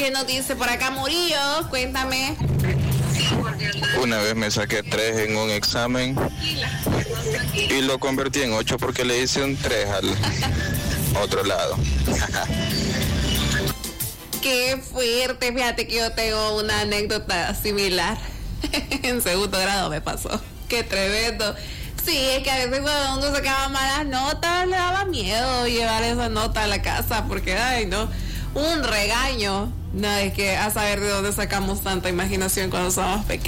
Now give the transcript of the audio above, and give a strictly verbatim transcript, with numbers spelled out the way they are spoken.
¿Qué nos dice por acá Murillo? Cuéntame. Una vez me saqué tres en un examen y lo convertí en ocho porque le hice un tres al otro lado. Qué fuerte, fíjate que yo tengo una anécdota similar. En segundo grado me pasó. Qué tremendo. Sí, es que a veces cuando uno sacaba malas notas le daba miedo llevar esa nota a la casa porque, ay, no, un regaño. No, es que a saber de dónde sacamos tanta imaginación cuando somos pequeños.